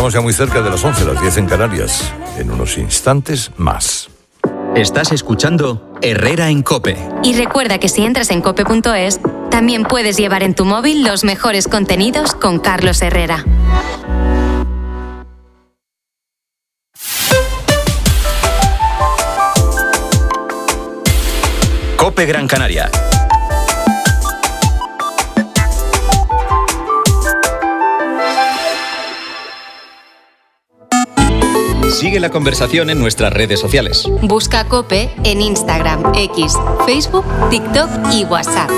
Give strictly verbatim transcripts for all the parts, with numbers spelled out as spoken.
Estamos ya muy cerca de las once, las diez en Canarias. En unos instantes más. Estás escuchando Herrera en COPE. Y recuerda que si entras en cope punto es, también puedes llevar en tu móvil los mejores contenidos con Carlos Herrera. COPE Gran Canaria. Sigue la conversación en nuestras redes sociales. Busca COPE en Instagram, X, Facebook, TikTok y WhatsApp.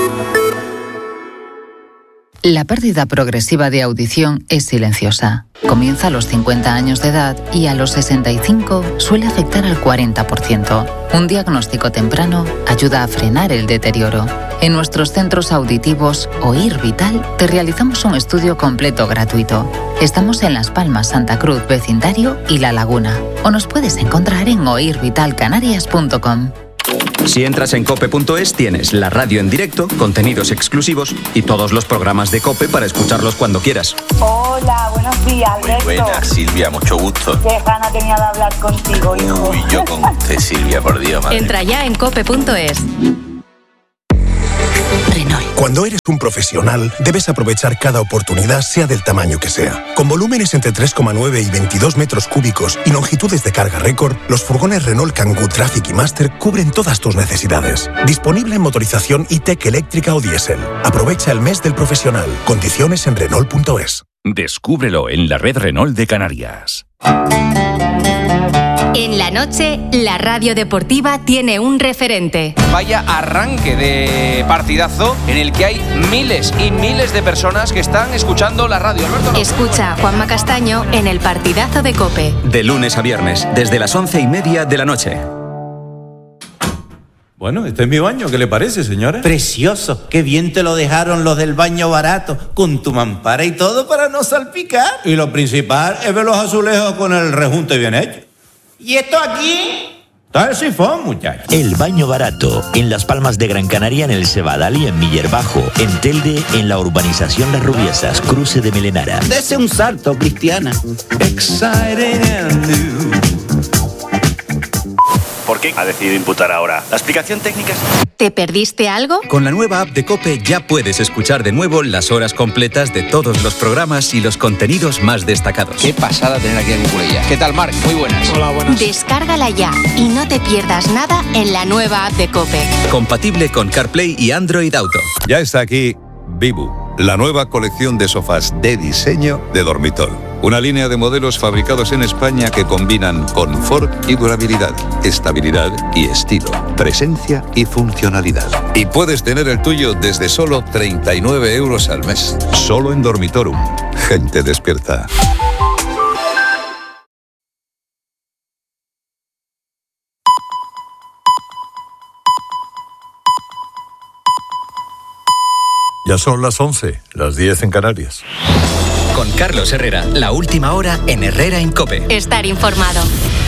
La pérdida progresiva de audición es silenciosa. Comienza a los cincuenta años de edad y a los sesenta y cinco suele afectar al cuarenta por ciento. Un diagnóstico temprano ayuda a frenar el deterioro. En nuestros centros auditivos Oír Vital te realizamos un estudio completo gratuito. Estamos en Las Palmas, Santa Cruz, vecindario y La Laguna. O nos puedes encontrar en oír vital canarias punto com. Si entras en cope punto es tienes la radio en directo, contenidos exclusivos y todos los programas de COPE para escucharlos cuando quieras. Hola, buenos días, Alberto. Muy buenas, Silvia, mucho gusto. Qué gana tenía de hablar contigo, hijo. Uy, yo con usted, Silvia, por Dios, madre. Entra ya en cope punto es. Cuando eres un profesional, debes aprovechar cada oportunidad, sea del tamaño que sea. Con volúmenes entre tres coma nueve y veintidós metros cúbicos y longitudes de carga récord, los furgones Renault Kangoo Traffic y Master cubren todas tus necesidades. Disponible en motorización e-tech eléctrica o diésel. Aprovecha el mes del profesional. Condiciones en Renault punto es. Descúbrelo en la red Renault de Canarias. En la noche, la radio deportiva tiene un referente. Vaya arranque de partidazo en el que hay miles y miles de personas que están escuchando la radio. Alberto, no. Escucha a Juanma Castaño en el partidazo de COPE. De lunes a viernes, desde las once y media de la noche. Bueno, este es mi baño, ¿qué le parece, señora? Precioso, qué bien te lo dejaron los del baño barato, con tu mampara y todo para no salpicar. Y lo principal es ver los azulejos con el rejunte bien hecho. ¿Y esto aquí? Está el sifón, muchachos. El baño barato, en Las Palmas de Gran Canaria, en el Cebadal y en Miller Bajo. En Telde, en la urbanización Las Rubiesas, cruce de Melenara. Dese un salto, Cristiana. Exciting and new. ¿Por qué ha decidido imputar ahora? ¿La explicación técnica? ¿Te perdiste algo? Con la nueva app de COPE ya puedes escuchar de nuevo las horas completas de todos los programas y los contenidos más destacados. Qué pasada tener aquí a Cuculella. ¿Qué tal, Marc? Muy buenas. Hola, buenas. Descárgala ya y no te pierdas nada en la nueva app de COPE. Compatible con CarPlay y Android Auto. Ya está aquí Vivu, la nueva colección de sofás de diseño de Dormitol. Una línea de modelos fabricados en España que combinan confort y durabilidad, estabilidad y estilo, presencia y funcionalidad. Y puedes tener el tuyo desde solo treinta y nueve euros al mes. Solo en Dormitorum. Gente despierta. Ya son las once, las diez en Canarias. Con Carlos Herrera, la última hora en Herrera en COPE. Estar informado.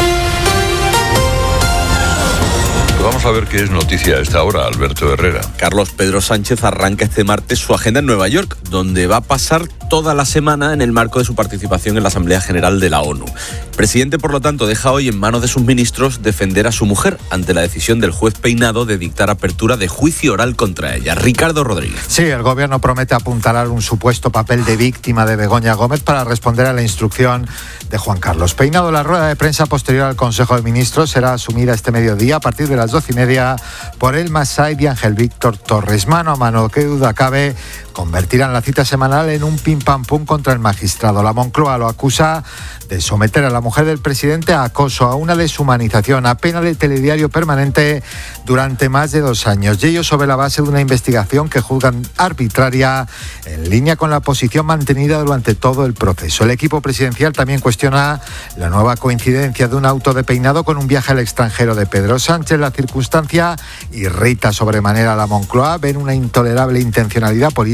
Vamos a ver qué es noticia a esta hora, Alberto Herrera. Carlos, Pedro Sánchez arranca este martes su agenda en Nueva York, donde va a pasar toda la semana en el marco de su participación en la Asamblea General de la ONU. El presidente, por lo tanto, deja hoy en manos de sus ministros defender a su mujer ante la decisión del juez Peinado de dictar apertura de juicio oral contra ella. Ricardo Rodríguez. Sí, el gobierno promete apuntalar un supuesto papel de víctima de Begoña Gómez para responder a la instrucción de Juan Carlos Peinado. La rueda de prensa posterior al Consejo de Ministros será asumida este mediodía a partir de las doce y media por el Masai y Ángel Víctor Torres. Mano a mano, que duda cabe, convertirán la cita semanal en un pim pam pum contra el magistrado. La Moncloa lo acusa de someter a la mujer del presidente a acoso, a una deshumanización, a pena de telediario permanente durante más de dos años. Y ello sobre la base de una investigación que juzgan arbitraria, en línea con la posición mantenida durante todo el proceso. El equipo presidencial también cuestiona la nueva coincidencia de un auto de Peinado con un viaje al extranjero de Pedro Sánchez. La circunstancia irrita sobremanera a la Moncloa. Ven una intolerable intencionalidad política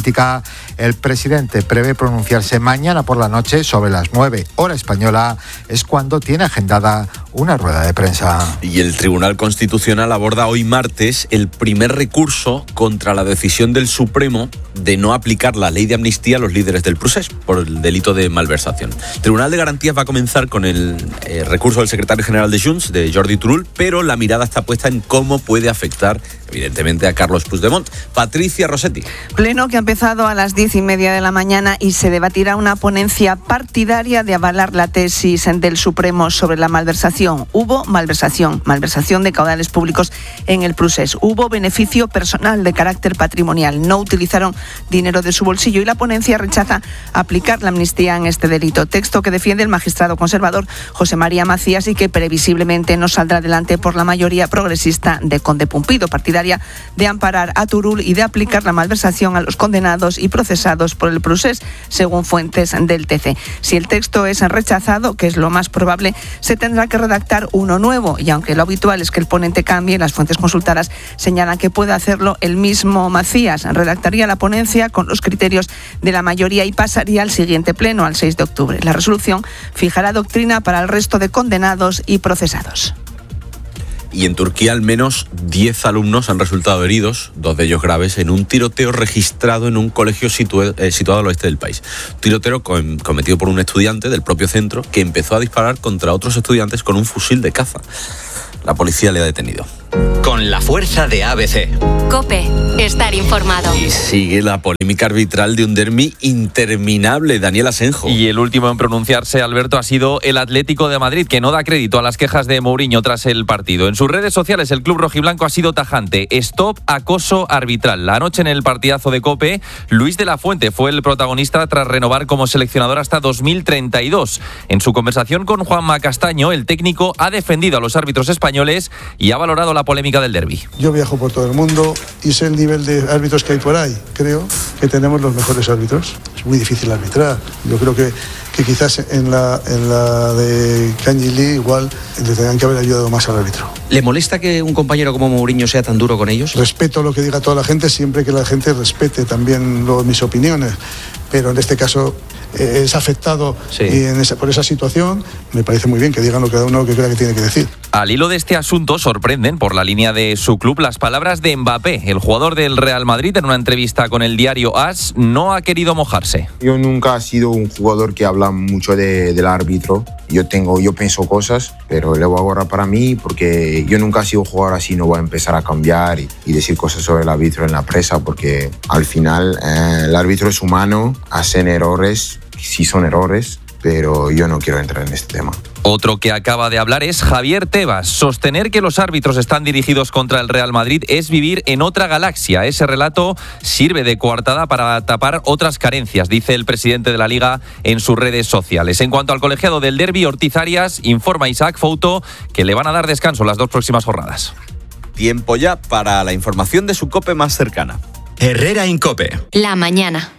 política. El presidente prevé pronunciarse mañana por la noche sobre las nueve, hora española. Es cuando tiene agendada una rueda de prensa. Y el Tribunal Constitucional aborda hoy martes el primer recurso contra la decisión del Supremo de no aplicar la ley de amnistía a los líderes del procés por el delito de malversación. El Tribunal de Garantías va a comenzar con el eh, recurso del secretario general de Junts, de Jordi Turull, pero la mirada está puesta en cómo puede afectar, evidentemente, a Carlos Puigdemont. Patricia Rossetti. Pleno que ha empezado a las diez y media de la mañana y se debatirá una ponencia partidaria de avalar la tesis del Supremo sobre la malversación. Hubo malversación, malversación de caudales públicos en el procés. Hubo beneficio personal de carácter patrimonial. No utilizaron dinero de su bolsillo y la ponencia rechaza aplicar la amnistía en este delito. Texto que defiende el magistrado conservador José María Macías y que previsiblemente no saldrá adelante por la mayoría progresista de Conde Pumpido, partidaria de amparar a Turull y de aplicar la malversación a los condenados y procesados por el procés, según fuentes del T C. Si el texto es rechazado, que es lo más probable, se tendrá que redactar uno nuevo y aunque lo habitual es que el ponente cambie, las fuentes consultadas señalan que puede hacerlo el mismo Macías. Redactaría la ponencia con los criterios de la mayoría y pasaría al siguiente pleno, al seis de octubre. La resolución fijará doctrina para el resto de condenados y procesados. Y en Turquía al menos diez alumnos han resultado heridos, dos de ellos graves, en un tiroteo registrado en un colegio situ- eh, situado al oeste del país. Un tiroteo com- cometido por un estudiante del propio centro que empezó a disparar contra otros estudiantes con un fusil de caza. La policía le ha detenido. Con la fuerza de A B C. COPE. Estar informado. Y sigue la polémica arbitral de un derbi interminable, Daniel Asenjo. Y el último en pronunciarse, Alberto, ha sido el Atlético de Madrid, que no da crédito a las quejas de Mourinho tras el partido. En sus redes sociales, el club rojiblanco ha sido tajante. Stop acoso arbitral. La noche en el partidazo de COPE, Luis de la Fuente fue el protagonista tras renovar como seleccionador hasta dos mil treinta y dos. En su conversación con Juanma Castaño, el técnico ha defendido a los árbitros españoles y ha valorado la polémica del derbi. Yo viajo por todo el mundo y sé el nivel de árbitros que hay por ahí. Creo que tenemos los mejores árbitros. Es muy difícil arbitrar. Yo creo que, que quizás en la, en la de Kanji Lee igual le tendrían que haber ayudado más al árbitro. ¿Le molesta que un compañero como Mourinho sea tan duro con ellos? Respeto lo que diga toda la gente, siempre que la gente respete también lo, mis opiniones. Pero en este caso eh, es afectado sí. y en esa, por esa situación me parece muy bien que digan lo que cada uno que crea que tiene que decir. Al hilo de este asunto sorprenden por la línea de su club las palabras de Mbappé. El jugador del Real Madrid, en una entrevista con el diario AS, no ha querido mojarse. Yo nunca he sido un jugador que habla mucho de, del árbitro. Yo tengo, yo pienso cosas, pero le voy a guardar para mí porque yo nunca he sido jugador así, no voy a empezar a cambiar y, y decir cosas sobre el árbitro en la prensa porque al final eh, el árbitro es humano, hacen errores, sí son errores, pero yo no quiero entrar en este tema. Otro que acaba de hablar es Javier Tebas. Sostener que los árbitros están dirigidos contra el Real Madrid es vivir en otra galaxia. Ese relato sirve de coartada para tapar otras carencias, dice el presidente de la Liga en sus redes sociales. En cuanto al colegiado del derbi, Ortiz Arias informa Isaac Fouto que le van a dar descanso las dos próximas jornadas. Tiempo ya para la información de su COPE más cercana. Herrera en COPE. La mañana.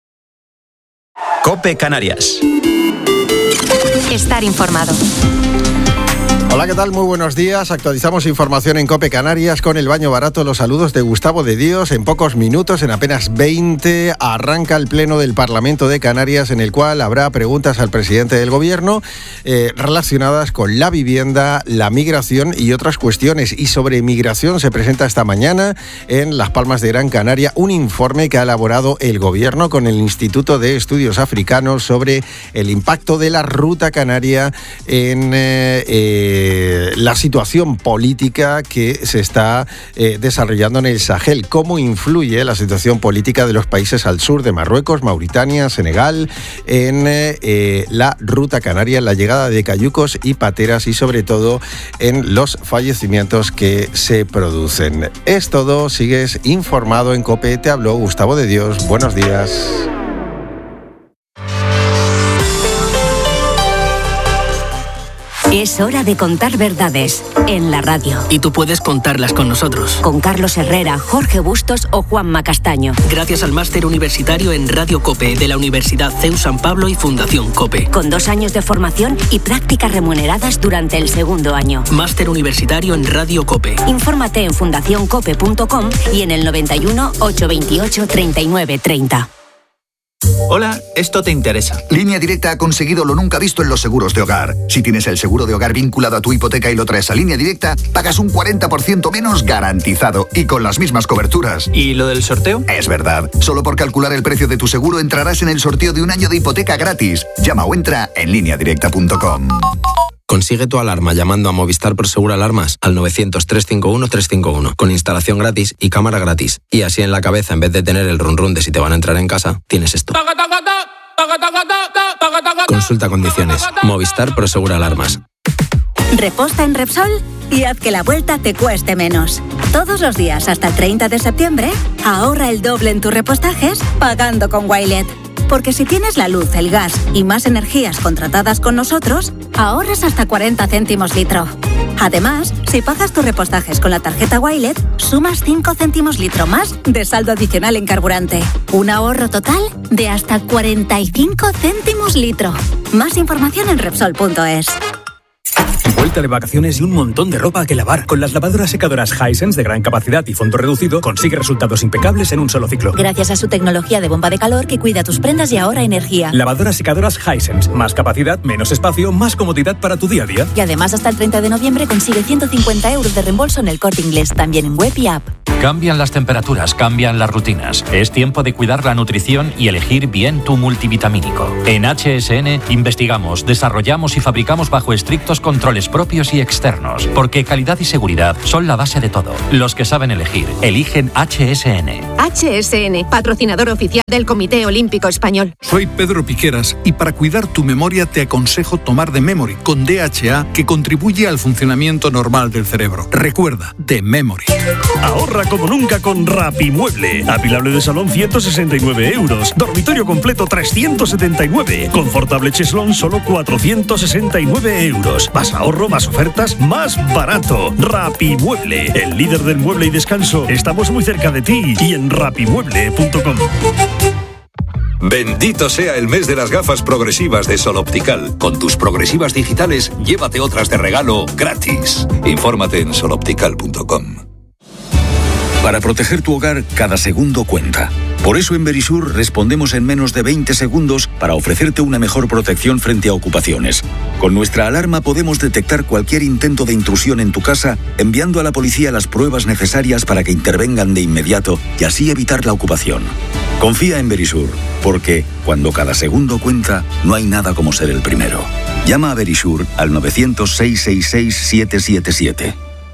COPE Canarias. Estar informado. Hola, ¿qué tal? Muy buenos días. Actualizamos información en COPE Canarias con el baño barato. Los saludos de Gustavo de Dios. En pocos minutos, en apenas veinte, arranca el pleno del Parlamento de Canarias, en el cual habrá preguntas al presidente del Gobierno eh, relacionadas con la vivienda, la migración y otras cuestiones. Y sobre migración se presenta esta mañana en Las Palmas de Gran Canaria un informe que ha elaborado el Gobierno con el Instituto de Estudios Africanos sobre el impacto de la ruta canaria en eh, eh, la situación política que se está eh, desarrollando en el Sahel. ¿Cómo influye la situación política de los países al sur de Marruecos, Mauritania, Senegal, en eh, la ruta canaria, en la llegada de cayucos y pateras y sobre todo en los fallecimientos que se producen? Es todo, sigues informado en COPE. Te habló Gustavo de Dios. Buenos días. Es Es hora de contar verdades en la radio. Y tú puedes contarlas con nosotros. Con Carlos Herrera, Jorge Bustos o Juanma Castaño. Gracias al máster universitario en Radio COPE de la Universidad C E U San Pablo y Fundación COPE. Con dos años de formación y prácticas remuneradas durante el segundo año. Máster universitario en Radio COPE. Infórmate en fundación cope punto com y en el noventa y uno, ochocientos veintiocho, treinta y nueve treinta. Hola, esto te interesa. Línea Directa ha conseguido lo nunca visto en los seguros de hogar. Si tienes el seguro de hogar vinculado a tu hipoteca y lo traes a Línea Directa, pagas un cuarenta por ciento menos garantizado y con las mismas coberturas. ¿Y lo del sorteo? Es verdad. Solo por calcular el precio de tu seguro entrarás en el sorteo de un año de hipoteca gratis. Llama o entra en línea directa punto com. Consigue tu alarma llamando a Movistar Prosegur Alarmas al novecientos, trescientos cincuenta y uno, trescientos cincuenta y uno con instalación gratis y cámara gratis. Y así en la cabeza, en vez de tener el run run de si te van a entrar en casa, tienes esto. Consulta condiciones. Movistar Prosegur Alarmas. Reposta en Repsol y haz que la vuelta te cueste menos. Todos los días hasta el treinta de septiembre, ahorra el doble en tus repostajes pagando con Wilet. Porque si tienes la luz, el gas y más energías contratadas con nosotros, ahorras hasta cuarenta céntimos litro. Además, si pagas tus repostajes con la tarjeta Wilet, sumas cinco céntimos litro más de saldo adicional en carburante. Un ahorro total de hasta cuarenta y cinco céntimos litro. Más información en Repsol punto es. Vuelta de vacaciones y un montón de ropa que lavar. Con las lavadoras secadoras Hisense de gran capacidad y fondo reducido, consigue resultados impecables en un solo ciclo. Gracias a su tecnología de bomba de calor que cuida tus prendas y ahorra energía. Lavadoras secadoras Hisense. Más capacidad, menos espacio, más comodidad para tu día a día. Y además hasta el treinta de noviembre consigue ciento cincuenta euros de reembolso en el Corte Inglés, también en web y app. Cambian las temperaturas, cambian las rutinas. Es tiempo de cuidar la nutrición y elegir bien tu multivitamínico. En H S N investigamos, desarrollamos y fabricamos bajo estrictos controles propios y externos, porque calidad y seguridad son la base de todo. Los que saben elegir, eligen H S N. H S N, patrocinador oficial del Comité Olímpico Español. Soy Pedro Piqueras y para cuidar tu memoria te aconsejo tomar The Memory con D H A, que contribuye al funcionamiento normal del cerebro. Recuerda, The Memory. Ahorra como nunca con Rapimueble. Apilable de salón ciento sesenta y nueve euros. Dormitorio completo trescientos setenta y nueve. Confortable cheslón solo cuatrocientos sesenta y nueve euros. Más ahorro, más ofertas, más barato. Rapimueble, el líder del mueble y descanso. Estamos muy cerca de ti y en rapimueble punto com. Bendito sea el mes de las gafas progresivas de Sol Optical. Con tus progresivas digitales, llévate otras de regalo gratis. Infórmate en sol optical punto com. Para proteger tu hogar, cada segundo cuenta. Por eso en Verisur respondemos en menos de veinte segundos para ofrecerte una mejor protección frente a ocupaciones. Con nuestra alarma podemos detectar cualquier intento de intrusión en tu casa, enviando a la policía las pruebas necesarias para que intervengan de inmediato y así evitar la ocupación. Confía en Verisur, porque cuando cada segundo cuenta, no hay nada como ser el primero. Llama a Verisur al novecientos, seiscientos sesenta y seis, siete siete siete.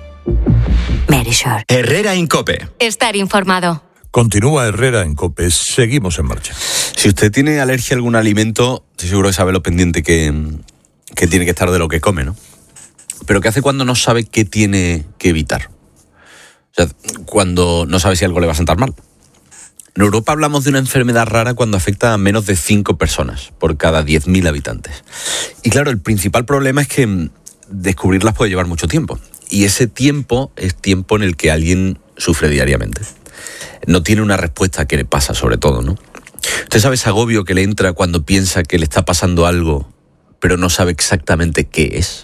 Verisur. Herrera en COPE. Estar informado. Continúa Herrera en COPE. Seguimos en marcha. Si usted tiene alergia a algún alimento, estoy seguro que sabe lo pendiente que, que tiene que estar de lo que come, ¿no? Pero ¿qué hace cuando no sabe qué tiene que evitar? O sea, cuando no sabe si algo le va a sentar mal. En Europa hablamos de una enfermedad rara cuando afecta a menos de cinco personas por cada diez mil habitantes. Y claro, el principal problema es que descubrirlas puede llevar mucho tiempo. Y ese tiempo es tiempo en el que alguien sufre diariamente. No tiene una respuesta a qué le pasa, sobre todo, ¿no? Usted sabe ese agobio que le entra cuando piensa que le está pasando algo, pero no sabe exactamente qué es.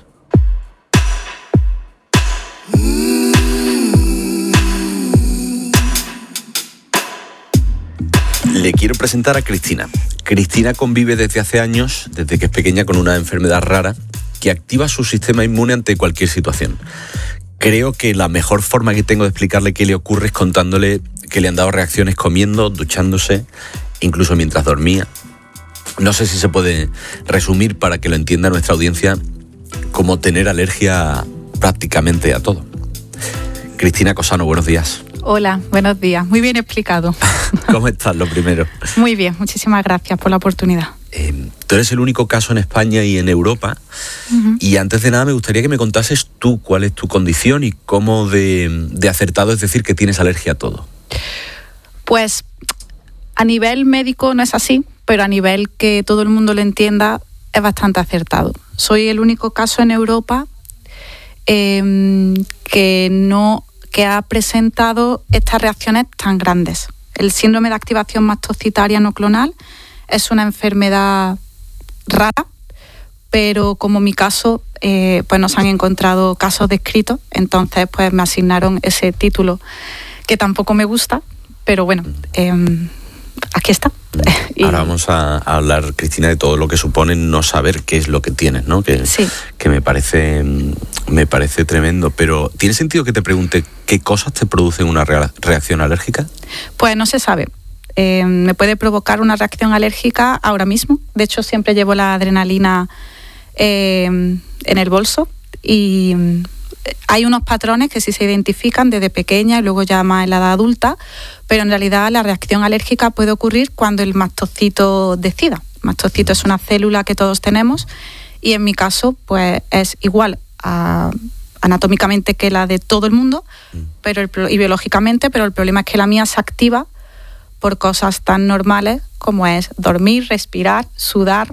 Le quiero presentar a Cristina. Cristina convive desde hace años, desde que es pequeña, con una enfermedad rara que activa su sistema inmune ante cualquier situación. Creo que la mejor forma que tengo de explicarle qué le ocurre es contándole que le han dado reacciones comiendo, duchándose, incluso mientras dormía. No sé si se puede resumir para que lo entienda nuestra audiencia como tener alergia prácticamente a todo. Cristina Cosano, buenos días. Hola, buenos días. Muy bien explicado. ¿Cómo estás, lo primero? Muy bien, muchísimas gracias por la oportunidad. Eh, tú eres el único caso en España y en Europa. Uh-huh. Y antes de nada me gustaría que me contases tú cuál es tu condición y cómo de, de acertado es decir que tienes alergia a todo. Pues a nivel médico no es así, pero a nivel que todo el mundo lo entienda, es bastante acertado. Soy el único caso en Europa eh, que no que ha presentado estas reacciones tan grandes. El síndrome de activación mastocitaria no clonal es una enfermedad rara, pero como mi caso, eh, pues nos han encontrado casos descritos, entonces pues me asignaron ese título que tampoco me gusta, pero bueno, eh, aquí está. Y ahora vamos a, a hablar, Cristina, de todo lo que supone no saber qué es lo que tienes, ¿no? Que, sí. que me parece me parece tremendo, pero ¿tiene sentido que te pregunte qué cosas te producen una rea- reacción alérgica? Pues no se sabe. Eh, me puede provocar una reacción alérgica ahora mismo. De hecho, siempre llevo la adrenalina eh, en el bolso y hay unos patrones que sí se identifican desde pequeña y luego ya más en la edad adulta, pero en realidad la reacción alérgica puede ocurrir cuando el mastocito decida. El mastocito es una célula que todos tenemos y en mi caso pues es igual a, anatómicamente que la de todo el mundo, pero el, y biológicamente, pero el problema es que la mía se activa por cosas tan normales como es dormir, respirar, sudar,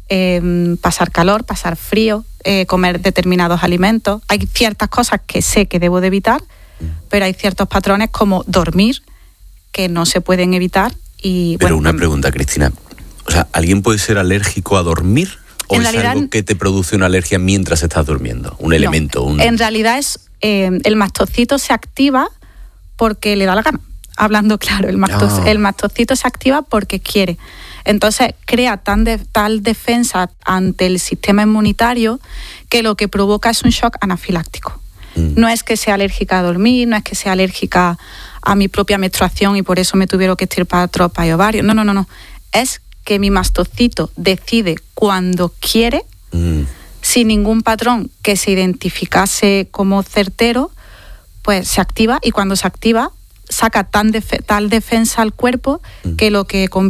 eh, pasar calor, pasar frío, eh, comer determinados alimentos. Hay ciertas cosas que sé que debo de evitar, pero hay ciertos patrones como dormir que no se pueden evitar. Y, pero bueno, una pregunta, Cristina. O sea, ¿alguien puede ser alérgico a dormir? ¿O es realidad, algo que te produce una alergia mientras estás durmiendo? Un elemento. No, un... En realidad es eh, el mastocito se activa porque le da la gana. Hablando claro, el, mastos, oh. el mastocito se activa porque quiere. Entonces crea tan de, tal defensa ante el sistema inmunitario que lo que provoca es un shock anafiláctico. Mm. No es que sea alérgica a dormir, no es que sea alérgica a mi propia menstruación y por eso me tuvieron que extirpar trompa y ovario. No, no, no, no. Es que mi mastocito decide cuando quiere, mm. sin ningún patrón que se identificase como certero, pues se activa y cuando se activa saca tan def- tal defensa al cuerpo mm. que lo que convierte